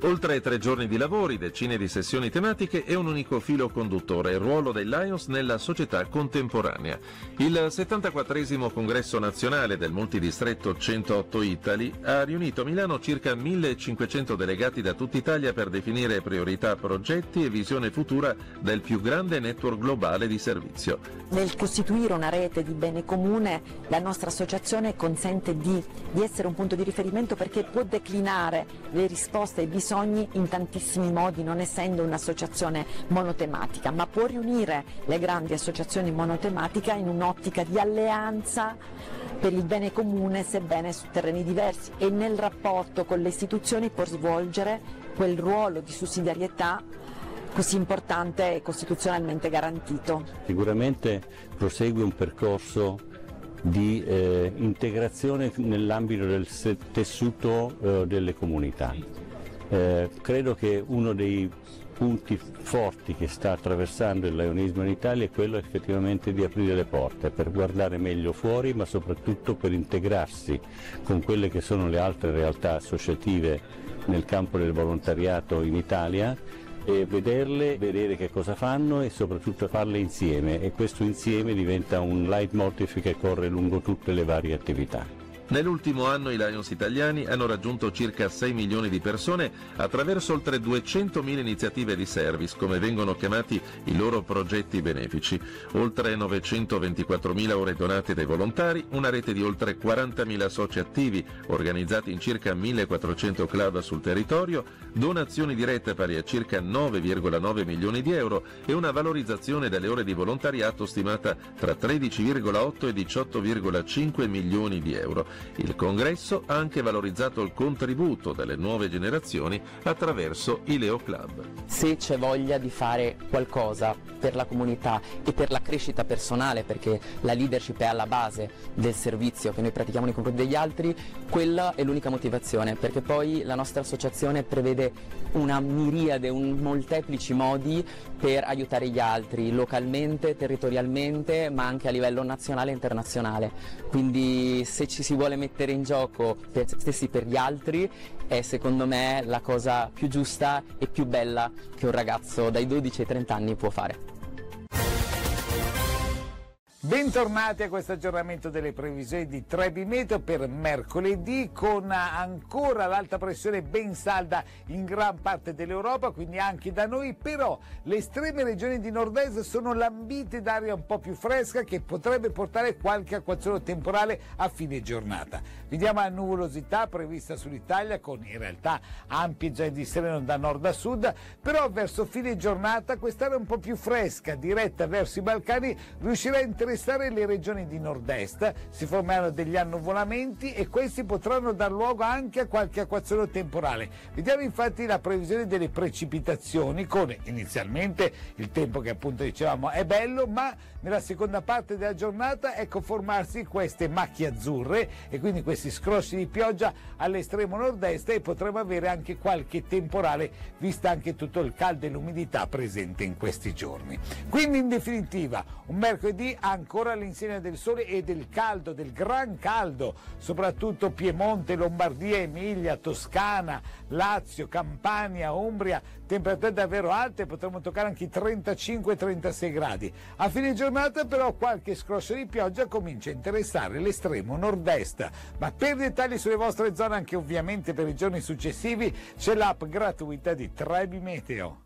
Oltre 3 giorni di lavori, decine di sessioni tematiche e un unico filo conduttore, il ruolo dei Lions nella società contemporanea. Il 74esimo congresso nazionale del multidistretto 108 Italy ha riunito a Milano circa 1500 delegati da tutta Italia per definire priorità, progetti e visione futura del più grande network globale di servizio. Nel costituire una rete di bene comune, la nostra associazione consente di essere un punto di riferimento perché può declinare le risposte ai bisogni in tantissimi modi, non essendo un'associazione monotematica, ma può riunire le grandi associazioni monotematiche in un'ottica di alleanza per il bene comune, sebbene su terreni diversi, e nel rapporto con le istituzioni può svolgere quel ruolo di sussidiarietà così importante e costituzionalmente garantito. Sicuramente prosegue un percorso di integrazione nell'ambito del tessuto delle comunità. Credo che uno dei punti forti che sta attraversando il Lionismo in Italia è quello effettivamente di aprire le porte per guardare meglio fuori, ma soprattutto per integrarsi con quelle che sono le altre realtà associative nel campo del volontariato in Italia e vederle, vedere che cosa fanno e soprattutto farle insieme, e questo insieme diventa un leitmotiv che corre lungo tutte le varie attività. Nell'ultimo anno i Lions italiani hanno raggiunto circa 6 milioni di persone attraverso oltre 200.000 iniziative di service, come vengono chiamati i loro progetti benefici, oltre 924.000 ore donate dai volontari, una rete di oltre 40.000 soci attivi organizzati in circa 1.400 club sul territorio, donazioni dirette pari a circa 9,9 milioni di euro e una valorizzazione delle ore di volontariato stimata tra 13,8 e 18,5 milioni di euro. Il congresso ha anche valorizzato il contributo delle nuove generazioni attraverso i Leo Club. Se c'è voglia di fare qualcosa per la comunità e per la crescita personale, perché la leadership è alla base del servizio che noi pratichiamo nei confronti degli altri, quella è l'unica motivazione, perché poi la nostra associazione prevede una miriade, molteplici modi per aiutare gli altri, localmente, territorialmente, ma anche a livello nazionale e internazionale. Quindi se ci si vuole mettere in gioco per se stessi, per gli altri, è secondo me la cosa più giusta e più bella che un ragazzo dai 12 ai 30 anni può fare. Bentornati a questo aggiornamento delle previsioni di Trebi Meteo per mercoledì, con ancora l'alta pressione ben salda in gran parte dell'Europa, quindi anche da noi, però le estreme regioni di nord-est sono lambite d'aria un po' più fresca che potrebbe portare qualche acquazzone temporale a fine giornata. Vediamo la nuvolosità prevista sull'Italia con in realtà ampie zone di sereno da nord a sud, però verso fine giornata quest'area un po' più fresca diretta verso i Balcani riuscirà a interessare le regioni di nord-est, si formeranno degli annuvolamenti e questi potranno dar luogo anche a qualche acquazzone temporale. Vediamo infatti la previsione delle precipitazioni, con inizialmente il tempo che appunto dicevamo è bello, ma nella seconda parte della giornata ecco formarsi queste macchie azzurre e quindi questi scrosci di pioggia all'estremo nord-est, e potremo avere anche qualche temporale vista anche tutto il caldo e l'umidità presente in questi giorni. Quindi in definitiva un mercoledì ancora all'insegna del sole e del caldo, del gran caldo, soprattutto Piemonte, Lombardia, Emilia, Toscana, Lazio, Campania, Umbria, temperature davvero alte, potremo toccare anche i 35-36 gradi. A fine giornata però qualche scroscio di pioggia comincia a interessare l'estremo nord-est, ma per dettagli sulle vostre zone, anche ovviamente per i giorni successivi, c'è l'app gratuita di Trebi Meteo.